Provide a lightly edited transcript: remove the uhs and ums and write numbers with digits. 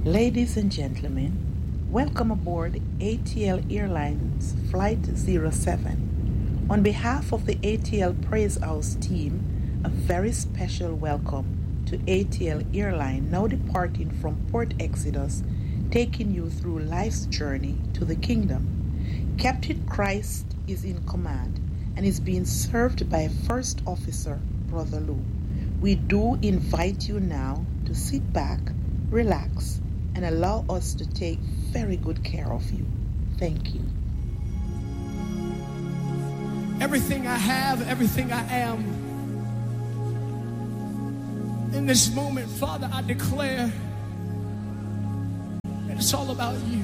Ladies and gentlemen, welcome aboard ATL Airlines Flight 07. On behalf of the ATL Praise House team, a very special welcome to ATL Airline, now departing from Port Exodus, taking you through life's journey to the kingdom. Captain Christ is in command and is being served by First Officer Brother Lou. We do invite you now to sit back, relax, and allow us to take very good care of you. Thank you. Everything I have, everything I am, in this moment, Father, I declare that it's all about you.